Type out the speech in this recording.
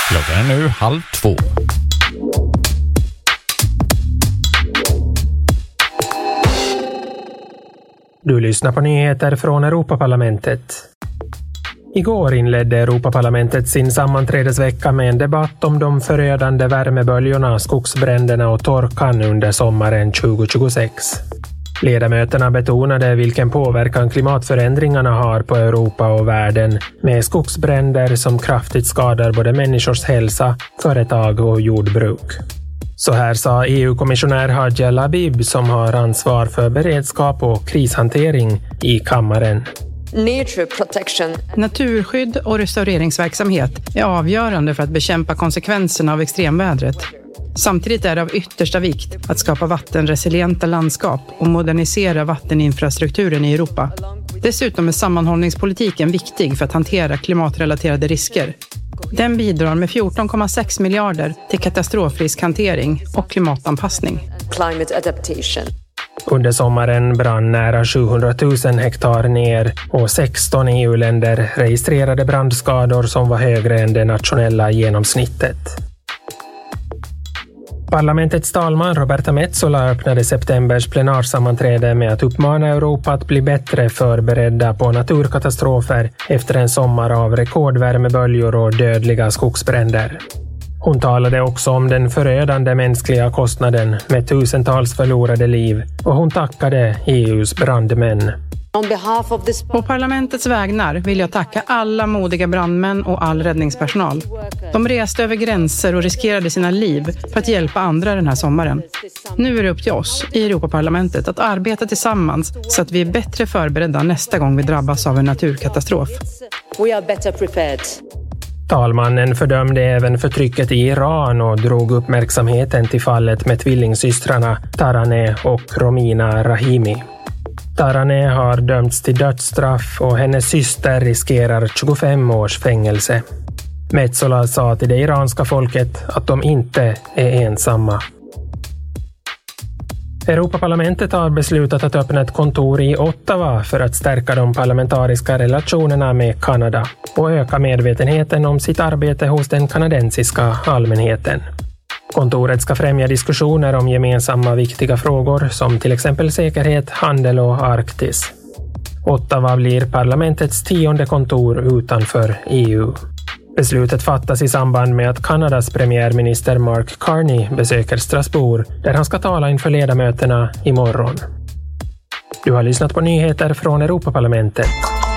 Klockan är nu 1:30. Du lyssnar på nyheter från Europaparlamentet. Igår inledde Europaparlamentet sin sammanträdesvecka med en debatt om de förödande värmeböljorna, skogsbränderna och torkan under sommaren 2026. Ledamöterna betonade vilken påverkan klimatförändringarna har på Europa och världen, med skogsbränder som kraftigt skadar både människors hälsa, företag och jordbruk. Så här sa EU-kommissionär Hadja Labib, som har ansvar för beredskap och krishantering, i kammaren. Naturskydd och restaureringsverksamhet är avgörande för att bekämpa konsekvenserna av extremvädret. Samtidigt är det av yttersta vikt att skapa vattenresilienta landskap och modernisera vatteninfrastrukturen i Europa. Dessutom är sammanhållningspolitiken viktig för att hantera klimatrelaterade risker. Den bidrar med 14,6 miljarder till katastrofriskhantering och klimatanpassning. Under sommaren brann nära 700 000 hektar ner och 16 EU-länder registrerade brandskador som var högre än det nationella genomsnittet. Parlamentets talman Roberta Metsola öppnade septembers plenarsammanträde med att uppmana Europa att bli bättre förberedda på naturkatastrofer efter en sommar av rekordvärmeböljor och dödliga skogsbränder. Hon talade också om den förödande mänskliga kostnaden med tusentals förlorade liv, och hon tackade EU:s brandmän. På parlamentets vägnar vill jag tacka alla modiga brandmän och all räddningspersonal. De reste över gränser och riskerade sina liv för att hjälpa andra den här sommaren. Nu är det upp till oss i Europaparlamentet att arbeta tillsammans så att vi är bättre förberedda nästa gång vi drabbas av en naturkatastrof. Talmannen fördömde även förtrycket i Iran och drog uppmärksamheten till fallet med tvillingsystrarna Taraneh och Romina Rahimi. Taraneh har dömts till dödsstraff och hennes syster riskerar 25 års fängelse. Metsola sa till det iranska folket att de inte är ensamma. Europaparlamentet har beslutat att öppna ett kontor i Ottawa för att stärka de parlamentariska relationerna med Kanada och öka medvetenheten om sitt arbete hos den kanadensiska allmänheten. Kontoret ska främja diskussioner om gemensamma viktiga frågor som till exempel säkerhet, handel och Arktis. Ottawa blir parlamentets 10:e kontor utanför EU. Beslutet fattas i samband med att Kanadas premiärminister Mark Carney besöker Strasbourg, där han ska tala inför ledamöterna imorgon. Du har lyssnat på nyheter från Europaparlamentet.